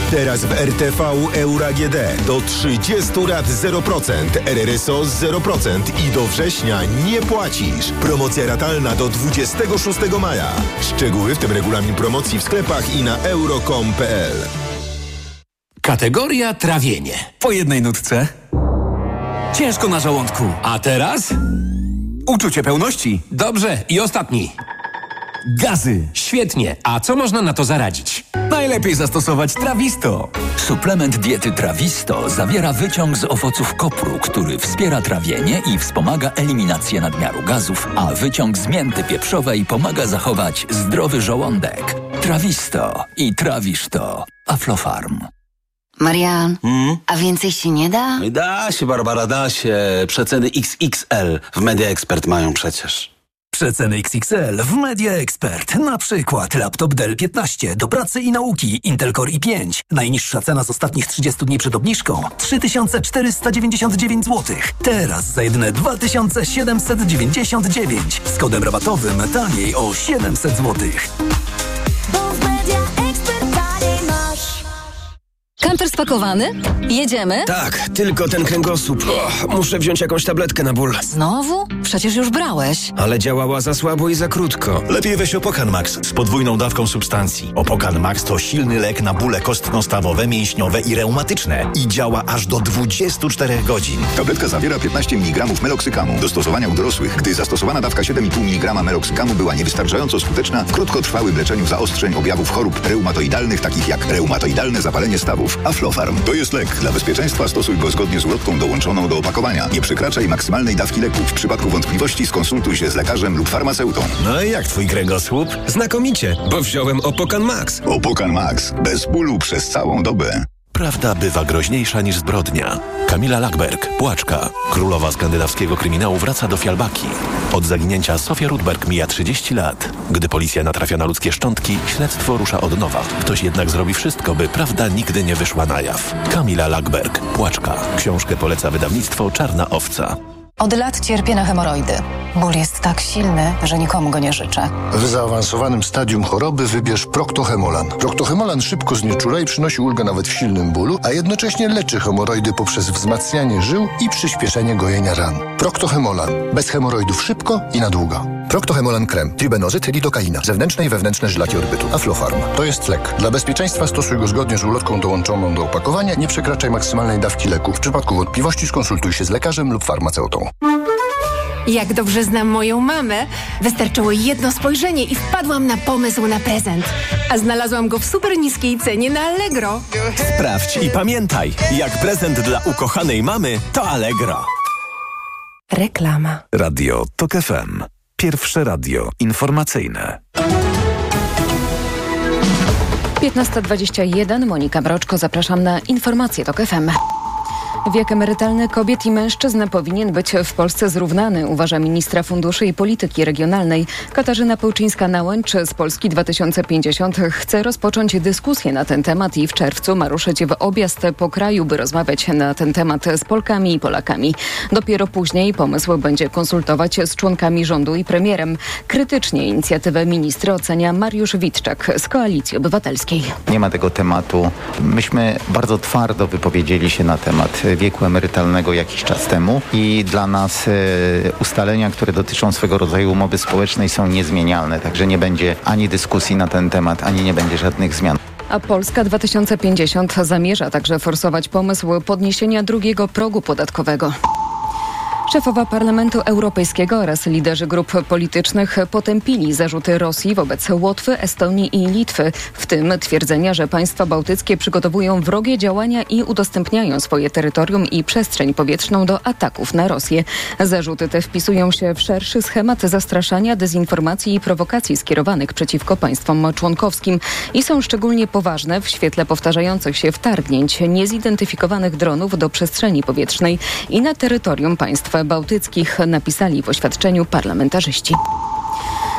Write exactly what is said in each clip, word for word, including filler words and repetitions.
Teraz w R T V Euro A G D do trzydziestu rat zero procent, R R S O zero procent i do września nie płacisz. Promocja ratalna do dwudziestego szóstego maja. Szczegóły, w tym regulamin promocji w sklepach i na euro kropka com kropka p l. Kategoria trawienie. Po jednej nutce. Ciężko na żołądku. A teraz? Uczucie pełności. Dobrze, i ostatni. Gazy. Świetnie. A co można na to zaradzić? Najlepiej zastosować Trawisto. Suplement diety Trawisto zawiera wyciąg z owoców kopru, który wspiera trawienie i wspomaga eliminację nadmiaru gazów, a wyciąg z mięty pieprzowej pomaga zachować zdrowy żołądek. Trawisto i trawisz to. Aflofarm. Marian, hmm? a więcej się nie da? Da się, Barbara, da się. Przeceny X X L w Media Expert mają przecież. Przeceny X X L w Media Expert. Na przykład laptop Dell piętnaście do pracy i nauki Intel Core i pięć. Najniższa cena z ostatnich trzydziestu dni przed obniżką trzy tysiące czterysta dziewięćdziesiąt dziewięć złotych. Teraz za jedyne dwa tysiące siedemset dziewięćdziesiąt dziewięć. Z kodem rabatowym taniej o siedemset złotych. Kamper spakowany? Jedziemy? Tak, tylko ten kręgosłup. O, muszę wziąć jakąś tabletkę na ból. Znowu? Przecież już brałeś. Ale działała za słabo i za krótko. Lepiej weź Opokan Max z podwójną dawką substancji. Opokan Max to silny lek na bóle kostno-stawowe, mięśniowe i reumatyczne. I działa aż do dwudziestu czterech godzin. Tabletka zawiera piętnaście miligramów meloksykamu. Do stosowania u dorosłych, gdy zastosowana dawka siedem i pół miligrama meloksykamu była niewystarczająco skuteczna w krótkotrwałym leczeniu zaostrzeń objawów chorób reumatoidalnych, takich jak reumatoidalne zapalenie stawów. Aflofarm to jest lek. Dla bezpieczeństwa stosuj go zgodnie z ulotką dołączoną do opakowania. Nie przekraczaj maksymalnej dawki leku. W przypadku wątpliwości skonsultuj się z lekarzem lub farmaceutą. No i jak twój kręgosłup? Znakomicie, bo wziąłem Opokan Max. Opokan Max. Bez bólu przez całą dobę. Prawda bywa groźniejsza niż zbrodnia. Kamila Lackberg, Płaczka, królowa skandynawskiego kryminału, wraca do Fialbaki. Od zaginięcia Sofia Rudberg mija trzydzieści lat. Gdy policja natrafia na ludzkie szczątki, śledztwo rusza od nowa. Ktoś jednak zrobi wszystko, by prawda nigdy nie wyszła na jaw. Kamila Lackberg, Płaczka. Książkę poleca wydawnictwo Czarna Owca. Od lat cierpię na hemoroidy. Ból jest tak silny, że nikomu go nie życzę. W zaawansowanym stadium choroby wybierz Proctohemolan. Proctohemolan szybko znieczula i przynosi ulgę nawet w silnym bólu, a jednocześnie leczy hemoroidy poprzez wzmacnianie żył i przyspieszenie gojenia ran. Proctohemolan. Bez hemoroidów szybko i na długo. Proctohemolan krem. Tribenozyt, lidokaina. Zewnętrzne i wewnętrzne żylaki orbytu. Aflofarm. To jest lek. Dla bezpieczeństwa stosuj go zgodnie z ulotką dołączoną do opakowania. Nie przekraczaj maksymalnej dawki leku. W przypadku wątpliwości skonsultuj się z lekarzem lub farmaceutą. Jak dobrze znam moją mamę, wystarczyło jedno spojrzenie i wpadłam na pomysł na prezent. A znalazłam go w super niskiej cenie na Allegro. Sprawdź i pamiętaj, jak prezent dla ukochanej mamy, to Allegro. Reklama. Radio Tok F M. Pierwsze radio informacyjne. piętnasta dwadzieścia jeden. Monika Mroczko, zapraszam na informacje Tok F M. Wiek emerytalny kobiet i mężczyzn powinien być w Polsce zrównany, uważa ministra funduszy i polityki regionalnej. Katarzyna Pełczyńska-Nałęcz z Polski dwa tysiące pięćdziesiąt chce rozpocząć dyskusję na ten temat i w czerwcu ma ruszyć w objazd po kraju, by rozmawiać na ten temat z Polkami i Polakami. Dopiero później pomysł będzie konsultować z członkami rządu i premierem. Krytycznie inicjatywę ministra ocenia Mariusz Witczak z Koalicji Obywatelskiej. Nie ma tego tematu. Myśmy bardzo twardo wypowiedzieli się na temat wieku emerytalnego jakiś czas temu i dla nas e, ustalenia, które dotyczą swego rodzaju umowy społecznej, są niezmienialne. Także nie będzie ani dyskusji na ten temat, ani nie będzie żadnych zmian. A Polska dwa tysiące pięćdziesiąt zamierza także forsować pomysł podniesienia drugiego progu podatkowego. Szefowa Parlamentu Europejskiego oraz liderzy grup politycznych potępili zarzuty Rosji wobec Łotwy, Estonii i Litwy, w tym twierdzenia, że państwa bałtyckie przygotowują wrogie działania i udostępniają swoje terytorium i przestrzeń powietrzną do ataków na Rosję. Zarzuty te wpisują się w szerszy schemat zastraszania, dezinformacji i prowokacji skierowanych przeciwko państwom członkowskim i są szczególnie poważne w świetle powtarzających się wtargnięć niezidentyfikowanych dronów do przestrzeni powietrznej i na terytorium państw bałtyckich, napisali w oświadczeniu parlamentarzyści.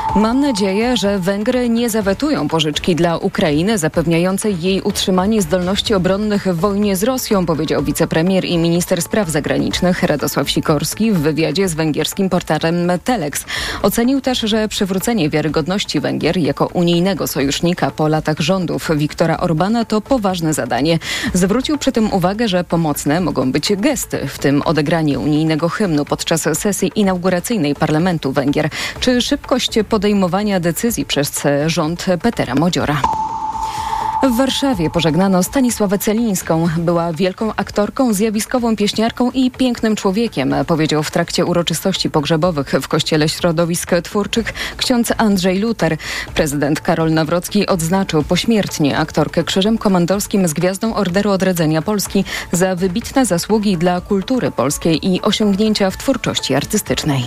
Mam nadzieję, że Węgry nie zawetują pożyczki dla Ukrainy zapewniającej jej utrzymanie zdolności obronnych w wojnie z Rosją, powiedział wicepremier i minister spraw zagranicznych Radosław Sikorski w wywiadzie z węgierskim portalem Telex. Ocenił też, że przywrócenie wiarygodności Węgier jako unijnego sojusznika po latach rządów Viktora Orbana to poważne zadanie. Zwrócił przy tym uwagę, że pomocne mogą być gesty, w tym odegranie unijnego hymnu podczas sesji inauguracyjnej parlamentu Węgier, czy szybkość podejmowania decyzji przez rząd Petera Modziora. W Warszawie pożegnano Stanisławę Celińską. Była wielką aktorką, zjawiskową pieśniarką i pięknym człowiekiem, powiedział w trakcie uroczystości pogrzebowych w Kościele Środowisk Twórczych ksiądz Andrzej Luter. Prezydent Karol Nawrocki odznaczył pośmiertnie aktorkę Krzyżem Komandorskim z Gwiazdą Orderu Odrodzenia Polski za wybitne zasługi dla kultury polskiej i osiągnięcia w twórczości artystycznej.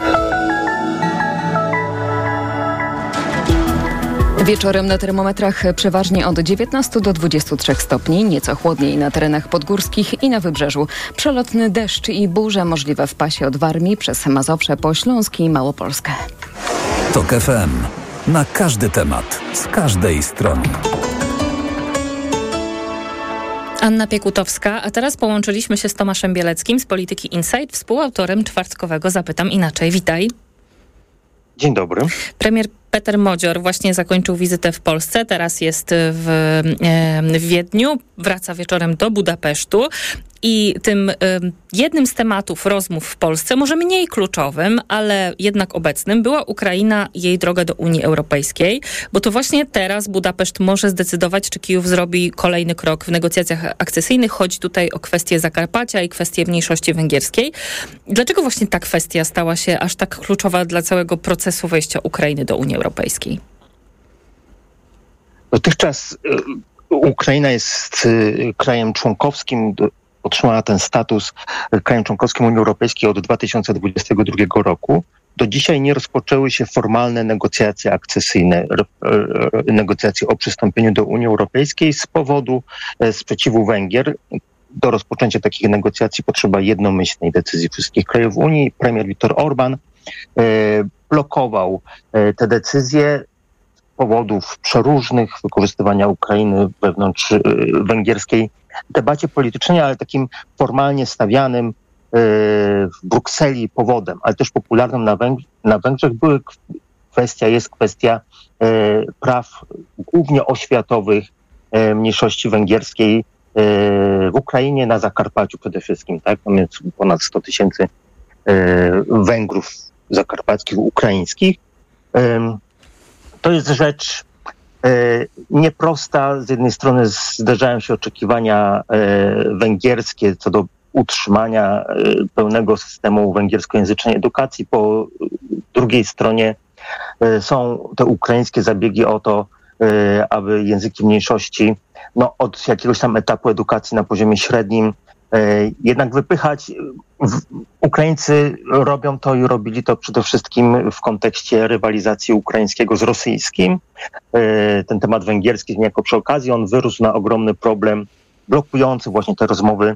Wieczorem na termometrach przeważnie od dziewiętnastu do dwudziestu trzech stopni, nieco chłodniej na terenach podgórskich i na wybrzeżu. Przelotny deszcz i burze możliwe w pasie od Warmii przez Mazowsze po Śląsk i Małopolskę. TOK F M. Na każdy temat, z każdej strony. Anna Piekutowska, a teraz połączyliśmy się z Tomaszem Bieleckim z Polityki Insight, współautorem czwartkowego Zapytam Inaczej. Witaj. Dzień dobry. Premier Peter Modzior właśnie zakończył wizytę w Polsce, teraz jest w, w Wiedniu, wraca wieczorem do Budapesztu i tym jednym z tematów rozmów w Polsce, może mniej kluczowym, ale jednak obecnym, była Ukraina i jej droga do Unii Europejskiej, bo to właśnie teraz Budapeszt może zdecydować, czy Kijów zrobi kolejny krok w negocjacjach akcesyjnych. Chodzi tutaj o kwestię Zakarpacia i kwestię mniejszości węgierskiej. Dlaczego właśnie ta kwestia stała się aż tak kluczowa dla całego procesu wejścia Ukrainy do Unii Europejskiej? Dotychczas Ukraina jest krajem członkowskim, otrzymała ten status krajem członkowskim Unii Europejskiej od dwa tysiące dwudziestego drugiego roku. Do dzisiaj nie rozpoczęły się formalne negocjacje akcesyjne, negocjacje o przystąpieniu do Unii Europejskiej z powodu sprzeciwu Węgier. Do rozpoczęcia takich negocjacji potrzeba jednomyślnej decyzji wszystkich krajów Unii. Premier Viktor Orban blokował te decyzje z powodów przeróżnych, wykorzystywania Ukrainy wewnątrz węgierskiej debacie politycznej, ale takim formalnie stawianym w Brukseli powodem, ale też popularnym na, Węg- na Węgrzech były kwestia, jest kwestia praw głównie oświatowych mniejszości węgierskiej w Ukrainie, na Zakarpaciu przede wszystkim, tak? Mamy ponad sto tysięcy Węgrów zakarpackich, ukraińskich. To jest rzecz nieprosta. Z jednej strony zderzają się oczekiwania węgierskie co do utrzymania pełnego systemu węgierskojęzycznej edukacji. Po drugiej stronie są te ukraińskie zabiegi o to, aby języki mniejszości no, od jakiegoś tam etapu edukacji na poziomie średnim jednak wypychać. Ukraińcy robią to i robili to przede wszystkim w kontekście rywalizacji ukraińskiego z rosyjskim. Ten temat węgierski niejako przy okazji, on wyrósł na ogromny problem blokujący właśnie te rozmowy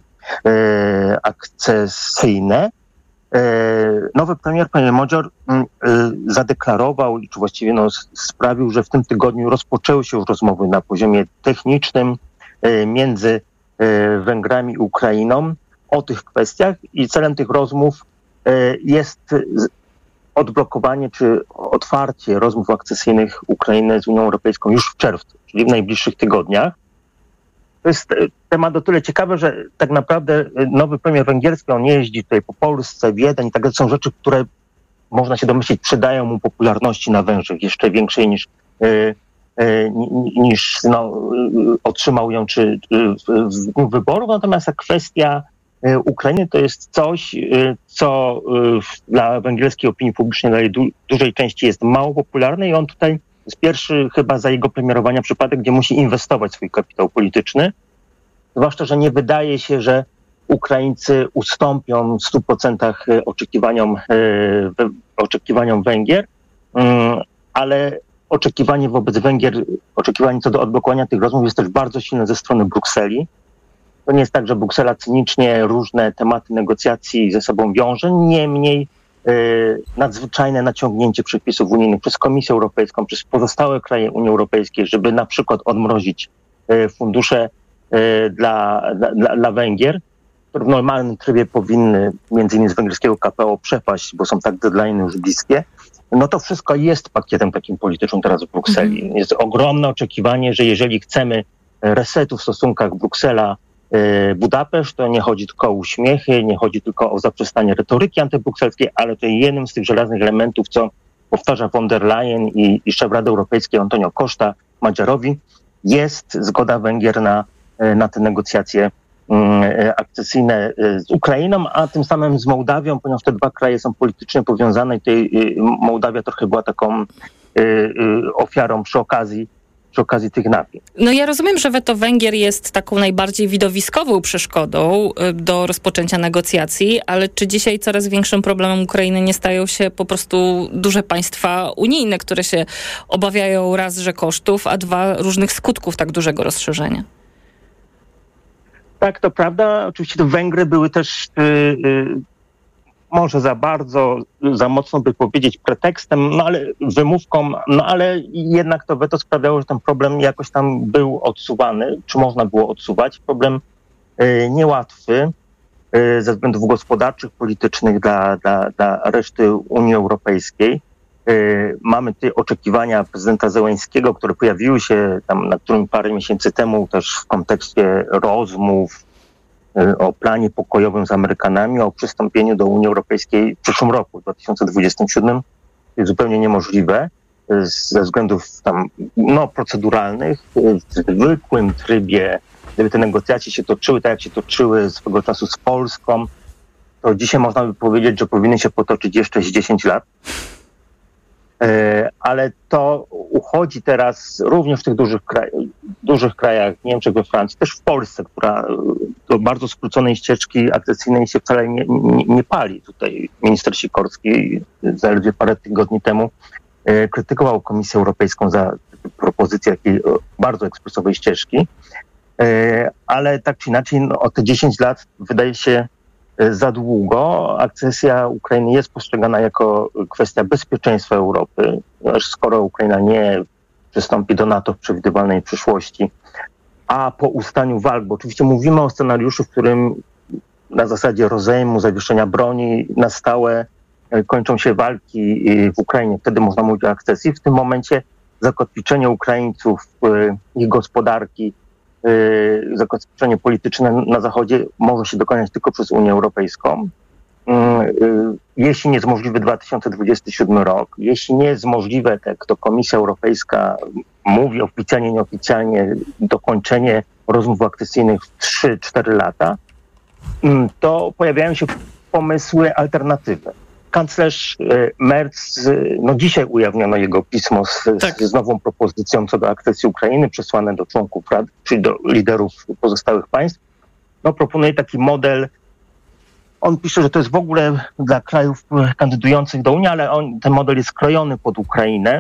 akcesyjne. Nowy premier, premier Modzior, zadeklarował, czy właściwie no, sprawił, że w tym tygodniu rozpoczęły się już rozmowy na poziomie technicznym między Węgrami i Ukrainą o tych kwestiach i celem tych rozmów jest odblokowanie czy otwarcie rozmów akcesyjnych Ukrainy z Unią Europejską już w czerwcu, czyli w najbliższych tygodniach. To jest temat o tyle ciekawy, że tak naprawdę nowy premier węgierski, on jeździ tutaj po Polsce, Wiedeń i tak dalej. Są rzeczy, które można się domyślić, przydają mu popularności na Węgrzech, jeszcze większej niż niż no, otrzymał ją czy, czy w dniu wyborów. Natomiast ta kwestia Ukrainy to jest coś, co dla węgierskiej opinii publicznej dalej du- dużej części jest mało popularne i on tutaj jest pierwszy chyba za jego premierowania przypadek, gdzie musi inwestować swój kapitał polityczny. Zwłaszcza, że nie wydaje się, że Ukraińcy ustąpią w stu procentach oczekiwaniom, oczekiwaniom Węgier, ale oczekiwanie wobec Węgier, oczekiwanie co do odblokowania tych rozmów jest też bardzo silne ze strony Brukseli. To nie jest tak, że Bruksela cynicznie różne tematy negocjacji ze sobą wiąże. Niemniej nadzwyczajne naciągnięcie przepisów unijnych przez Komisję Europejską, przez pozostałe kraje Unii Europejskiej, żeby na przykład odmrozić fundusze dla, dla, dla Węgier, które w normalnym trybie powinny między innymi z węgierskiego K P O przepaść, bo są tak deadline'y już bliskie, no to wszystko jest pakietem takim politycznym teraz w Brukseli. Mhm. Jest ogromne oczekiwanie, że jeżeli chcemy resetu w stosunkach Bruksela-Budapeszt, to nie chodzi tylko o uśmiechy, nie chodzi tylko o zaprzestanie retoryki antybrukselskiej, ale to jednym z tych żelaznych elementów, co powtarza von der Leyen i, i szef Rady Europejskiej Antonio Costa Magyarowi, jest zgoda Węgier na, na te negocjacje akcesyjne z Ukrainą, a tym samym z Mołdawią, ponieważ te dwa kraje są politycznie powiązane i tutaj Mołdawia trochę była taką ofiarą przy okazji, przy okazji tych napięć. No ja rozumiem, że weto Węgier jest taką najbardziej widowiskową przeszkodą do rozpoczęcia negocjacji, ale czy dzisiaj coraz większym problemem Ukrainy nie stają się po prostu duże państwa unijne, które się obawiają raz, że kosztów, a dwa różnych skutków tak dużego rozszerzenia? Tak, to prawda. Oczywiście to Węgry były też yy, yy, może za bardzo, za mocno by powiedzieć pretekstem, no ale wymówką, no ale jednak to weto sprawiało, że ten problem jakoś tam był odsuwany, czy można było odsuwać. Problem yy, niełatwy yy, ze względów gospodarczych, politycznych dla, dla, dla reszty Unii Europejskiej. Yy, mamy tutaj oczekiwania prezydenta Zełenskiego, które pojawiły się tam na którym parę miesięcy temu też w kontekście rozmów yy, o planie pokojowym z Amerykanami, o przystąpieniu do Unii Europejskiej w przyszłym roku, w dwa tysiące dwudziestym siódmym. Jest zupełnie niemożliwe yy, ze względów tam, no, proceduralnych. Yy, w zwykłym trybie, gdyby te negocjacje się toczyły tak, jak się toczyły swego czasu z Polską, to dzisiaj można by powiedzieć, że powinny się potoczyć jeszcze z dziesięć lat. Ale to uchodzi teraz również w tych dużych, kraj, dużych krajach, Niemczech, we Francji, też w Polsce, która do bardzo skróconej ścieżki akcesyjnej się wcale nie, nie, nie pali. Tutaj minister Sikorski zaledwie parę tygodni temu krytykował Komisję Europejską za propozycję takiej bardzo ekspresowej ścieżki, ale tak czy inaczej no, o te dziesięć lat wydaje się za długo. Akcesja Ukrainy jest postrzegana jako kwestia bezpieczeństwa Europy. Skoro Ukraina nie przystąpi do NATO w przewidywalnej przyszłości, a po ustaniu walk, bo oczywiście mówimy o scenariuszu, w którym na zasadzie rozejmu, zawieszenia broni na stałe kończą się walki w Ukrainie. Wtedy można mówić o akcesji. W tym momencie zakotwiczenie Ukraińców, ich gospodarki, zakotwiczenie polityczne na Zachodzie może się dokonać tylko przez Unię Europejską. Jeśli nie jest możliwy dwa tysiące dwudziesty siódmy rok, jeśli nie jest możliwe, tak to Komisja Europejska mówi oficjalnie, nieoficjalnie, dokończenie rozmów akcesyjnych w trzy cztery lata, to pojawiają się pomysły alternatywne. Kanclerz Merz, no dzisiaj ujawniono jego pismo z, tak. z nową propozycją co do akcesji Ukrainy, przesłane do członków Rady, czyli do liderów pozostałych państw. No proponuje taki model, on pisze, że to jest w ogóle dla krajów kandydujących do Unii, ale on, ten model jest skrojony pod Ukrainę.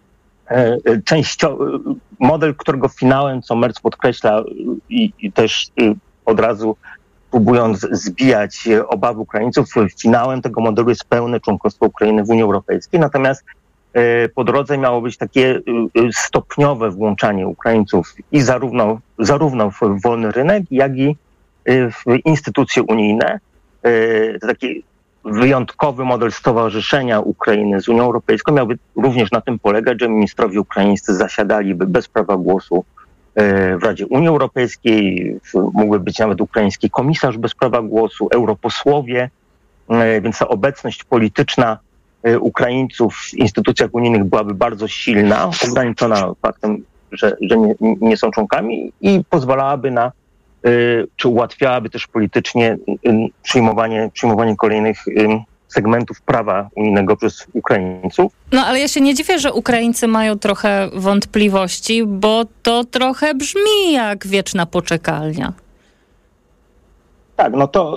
Częściowy model, którego finałem, co Merz podkreśla i, i też od razu próbując zbijać obawy Ukraińców, finałem tego modelu jest pełne członkostwo Ukrainy w Unii Europejskiej. Natomiast po drodze miało być takie stopniowe włączanie Ukraińców i zarówno, zarówno w wolny rynek, jak i w instytucje unijne. To taki wyjątkowy model stowarzyszenia Ukrainy z Unią Europejską miałby również na tym polegać, że ministrowie ukraińscy zasiadaliby bez prawa głosu w Radzie Unii Europejskiej, mógłby być nawet ukraiński komisarz bez prawa głosu, europosłowie, więc ta obecność polityczna Ukraińców w instytucjach unijnych byłaby bardzo silna, ograniczona faktem, że, że nie, nie są członkami i pozwalałaby na, czy ułatwiałaby też politycznie przyjmowanie, przyjmowanie kolejnych segmentów prawa unijnego przez Ukraińców. No ale ja się nie dziwię, że Ukraińcy mają trochę wątpliwości, bo to trochę brzmi jak wieczna poczekalnia. Tak, no to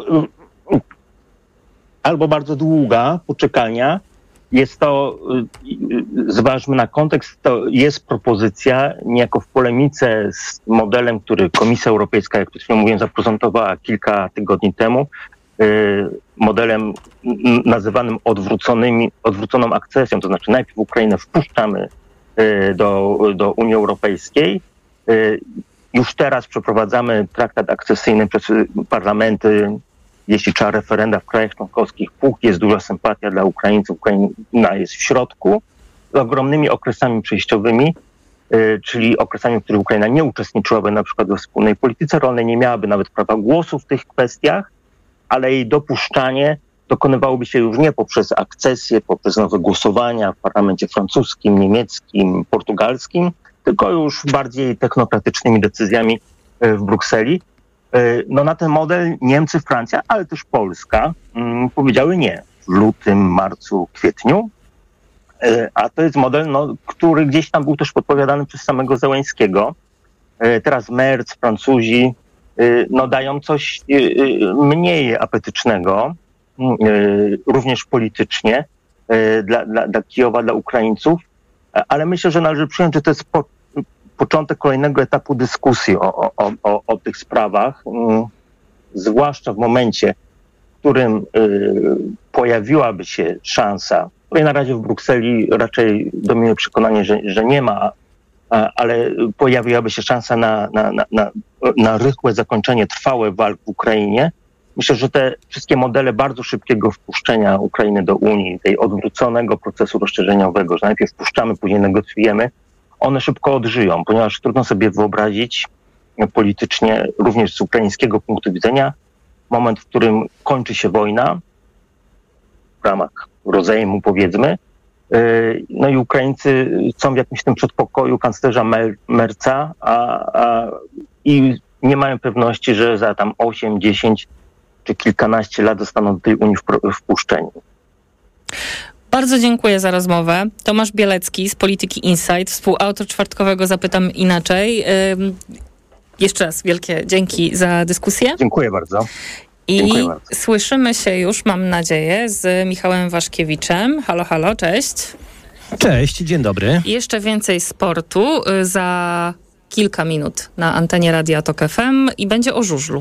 albo bardzo długa poczekalnia. Jest to, zważmy na kontekst, to jest propozycja niejako w polemice z modelem, który Komisja Europejska, jak przed chwilą mówiłem, zaprezentowała kilka tygodni temu, modelem nazywanym odwróconymi, odwróconą akcesją, to znaczy najpierw Ukrainę wpuszczamy do, do Unii Europejskiej. Już teraz przeprowadzamy traktat akcesyjny przez parlamenty, jeśli trzeba referenda w krajach członkowskich, póki jest duża sympatia dla Ukraińców, Ukraina jest w środku, z ogromnymi okresami przejściowymi, czyli okresami, w których Ukraina nie uczestniczyłaby na przykład we wspólnej polityce rolnej, nie miałaby nawet prawa głosu w tych kwestiach, ale jej dopuszczanie dokonywałoby się już nie poprzez akcesję, poprzez nowe głosowania w parlamencie francuskim, niemieckim, portugalskim, tylko już bardziej technokratycznymi decyzjami w Brukseli. No na ten model Niemcy, Francja, ale też Polska mm, powiedziały nie w lutym, marcu, kwietniu. A to jest model, no, który gdzieś tam był też podpowiadany przez samego Zełenskiego. Teraz Merz, Francuzi no, dają coś mniej apetycznego, również politycznie, dla, dla, dla Kijowa, dla Ukraińców, ale myślę, że należy przyjąć, że to jest po, początek kolejnego etapu dyskusji o, o, o, o tych sprawach, zwłaszcza w momencie, w którym pojawiłaby się szansa, której na razie w Brukseli raczej dominuje przekonanie, że, że nie ma, ale pojawiłaby się szansa na, na, na, na, na rychłe zakończenie, trwałe walk w Ukrainie. Myślę, że te wszystkie modele bardzo szybkiego wpuszczenia Ukrainy do Unii, tej odwróconego procesu rozszerzeniowego, że najpierw wpuszczamy, później negocjujemy, one szybko odżyją, ponieważ trudno sobie wyobrazić politycznie, również z ukraińskiego punktu widzenia, moment, w którym kończy się wojna, w ramach rozejmu powiedzmy, no i Ukraińcy są w jakimś tym przedpokoju kanclerza Merca, a, a, i nie mają pewności, że za tam osiem, dziesięć czy kilkanaście lat zostaną do tej Unii wpuszczeni. Bardzo dziękuję za rozmowę. Tomasz Bielecki z Polityki Insight, współautor czwartkowego Zapytam Inaczej. Yy, jeszcze raz wielkie dzięki za dyskusję. Dziękuję bardzo. I dziękuję bardzo. Słyszymy się już, mam nadzieję, z Michałem Waszkiewiczem. Halo, halo, cześć. Cześć, dzień dobry. Jeszcze więcej sportu za kilka minut na antenie Radia Tok F M i będzie o żużlu.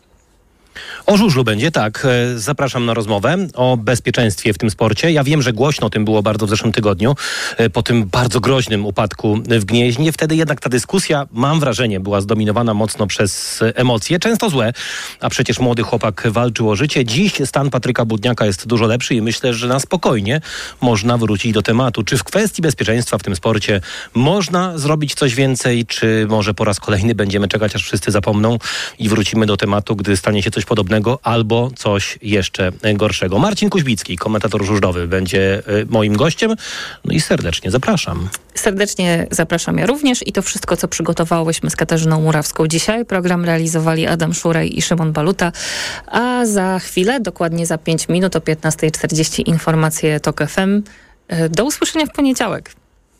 O żużlu będzie, tak. Zapraszam na rozmowę o bezpieczeństwie w tym sporcie. Ja wiem, że głośno o tym było bardzo w zeszłym tygodniu, po tym bardzo groźnym upadku w Gnieźnie. Wtedy jednak ta dyskusja, mam wrażenie, była zdominowana mocno przez emocje, często złe, a przecież młody chłopak walczył o życie. Dziś stan Patryka Budniaka jest dużo lepszy i myślę, że na spokojnie można wrócić do tematu. Czy w kwestii bezpieczeństwa w tym sporcie można zrobić coś więcej, czy może po raz kolejny będziemy czekać, aż wszyscy zapomną i wrócimy do tematu, gdy stanie się coś podobnego albo coś jeszcze gorszego. Marcin Kuźbicki, komentator żużlowy, będzie moim gościem. No i serdecznie zapraszam. Serdecznie zapraszam ja również i to wszystko, co przygotowałyśmy z Katarzyną Murawską dzisiaj. Program realizowali Adam Szurej i Szymon Baluta, a za chwilę, dokładnie za pięć minut o piętnasta czterdzieści informacje Tok F M. Do usłyszenia w poniedziałek.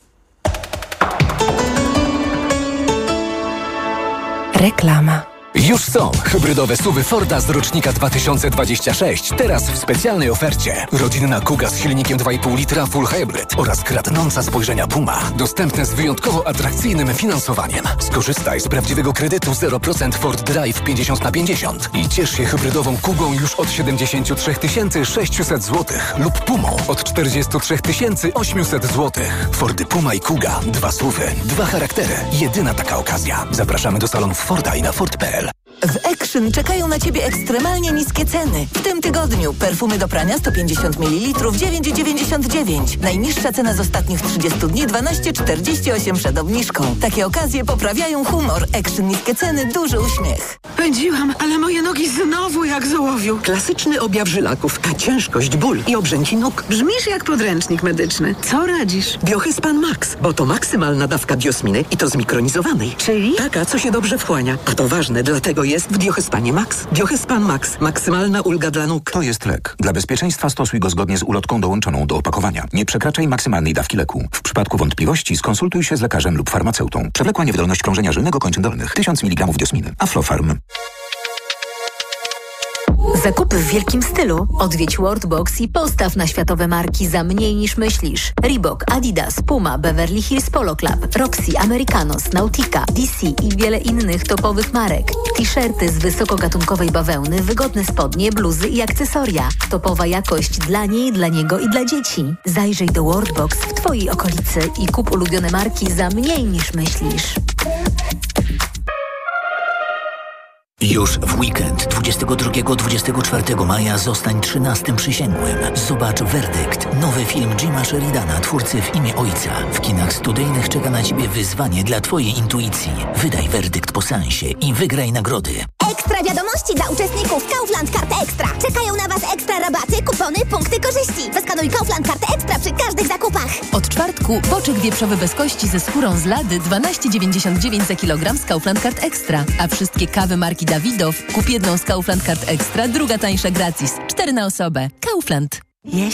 Reklama. Już są hybrydowe suwy Forda z rocznika dwa tysiące dwudziestego szóstego. Teraz w specjalnej ofercie. Rodzinna Kuga z silnikiem dwa i pół litra Full Hybrid oraz kradnąca spojrzenia Puma. Dostępne z wyjątkowo atrakcyjnym finansowaniem. Skorzystaj z prawdziwego kredytu zero procent Ford Drive pięćdziesiąt na pięćdziesiąt i ciesz się hybrydową Kugą już od siedemdziesiąt trzy tysiące sześćset złotych lub Pumą od czterdzieści trzy tysiące osiemset złotych. Fordy Puma i Kuga. Dwa suwy, dwa charaktery. Jedyna taka okazja. Zapraszamy do salonów Forda i na Ford kropka p l. W Action czekają na Ciebie ekstremalnie niskie ceny. W tym tygodniu perfumy do prania sto pięćdziesiąt mililitrów dziewięć dziewięćdziesiąt dziewięć. Najniższa cena z ostatnich trzydziestu dni dwanaście czterdzieści osiem przed obniżką. Takie okazje poprawiają humor. Action niskie ceny, duży uśmiech. Pędziłam, ale moje nogi znowu jak z ołowiu. Klasyczny objaw żylaków, a ciężkość, ból i obrzęki nóg. Brzmisz jak podręcznik medyczny. Co radzisz? Biohyspan Max, bo to maksymalna dawka biosminy i to zmikronizowanej. Czyli? Taka, co się dobrze wchłania. A to ważne, dlatego jest w Biohyspanie Max. Biohyspan Max. Maksymalna ulga dla nóg. To jest lek. Dla bezpieczeństwa stosuj go zgodnie z ulotką dołączoną do opakowania. Nie przekraczaj maksymalnej dawki leku. W przypadku wątpliwości skonsultuj się z lekarzem lub farmaceutą. Przewlekła niewydolność krążenia żylnego kończyn dolnych. tysiąc miligramów diosminy. Aflofarm. Zakupy w wielkim stylu? Odwiedź Worldbox i postaw na światowe marki za mniej niż myślisz. Reebok, Adidas, Puma, Beverly Hills Polo Club, Roxy, Americanos, Nautica, D C i wiele innych topowych marek. T-shirty z wysokogatunkowej bawełny, wygodne spodnie, bluzy i akcesoria. Topowa jakość dla niej, dla niego i dla dzieci. Zajrzyj do Worldbox w Twojej okolicy i kup ulubione marki za mniej niż myślisz. Już w weekend dwudziestego drugiego do dwudziestego czwartego maja zostań trzynastym przysięgłym. Zobacz Werdykt, nowy film Jima Sheridana, twórcy W imię Ojca. W kinach studyjnych czeka na Ciebie wyzwanie dla Twojej intuicji. Wydaj werdykt po seansie i wygraj nagrody. Ekstra wiadomości dla uczestników Kaufland Karty Ekstra. Czekają na Was ekstra rabaty, kupony, punkty korzyści. Zeskanuj Kaufland Kartę Ekstra przy każdych zakupach. Od czwartku boczek wieprzowy bez kości ze skórą z lady dwanaście dziewięćdziesiąt dziewięć za kilogram z Kaufland Kart Ekstra. A wszystkie kawy marki Dawidow kup jedną z Kaufland Kart Ekstra, druga tańsza gratis. Cztery na osobę. Kaufland.